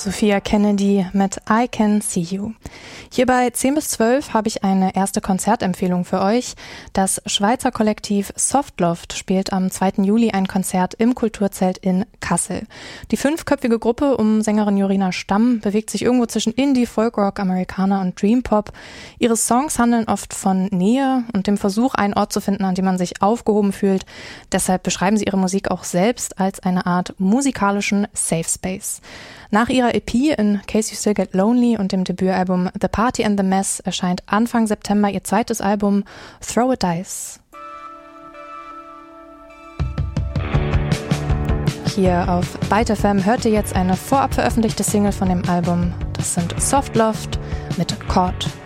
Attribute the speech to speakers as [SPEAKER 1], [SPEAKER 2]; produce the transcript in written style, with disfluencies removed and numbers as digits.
[SPEAKER 1] Sophia Kennedy mit I Can See You. Hier bei 10 bis 12 habe ich eine erste Konzertempfehlung für euch. Das Schweizer Kollektiv Softloft spielt am 2. Juli ein Konzert im Kulturzelt in Kassel. Die 5-köpfige Gruppe um Sängerin Jorina Stamm bewegt sich irgendwo zwischen Indie, Folkrock, Amerikaner und Dreampop. Ihre Songs handeln oft von Nähe und dem Versuch, einen Ort zu finden, an dem man sich aufgehoben fühlt. Deshalb beschreiben sie ihre Musik auch selbst als eine Art musikalischen Safe Space. Nach ihrer EP In Case You Still Get Lonely und dem Debütalbum The Party and the Mess erscheint Anfang September ihr zweites Album Throw a Dice. Hier auf Byte FM hört ihr jetzt eine vorab veröffentlichte Single von dem Album. Das sind Softloft mit Chord.